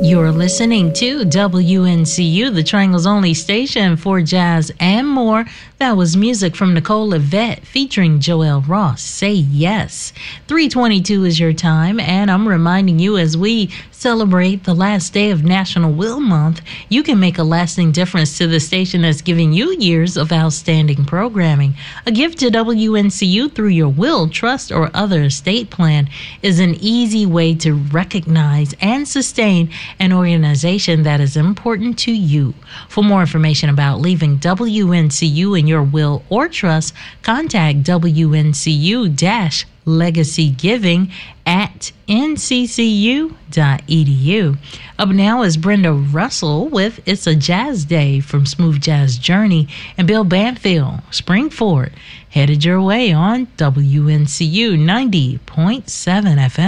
You're listening to WNCU, the Triangle's only station for jazz and more. That was music from Nicole Yvette featuring Joel Ross. Say yes. 3:22 is your time, and I'm reminding you as we celebrate the last day of National Will Month, you can make a lasting difference to the station that's giving you years of outstanding programming. A gift to WNCU through your will, trust, or other estate plan is an easy way to recognize and sustain an organization that is important to you. For more information about leaving WNCU in your will or trust, contact WNCU-Legacygiving at nccu.edu. Up now is Brenda Russell with It's a Jazz Day from Smooth Jazz Journey and Bill Banfield, Spring Forward, headed your way on WNCU 90.7 FM.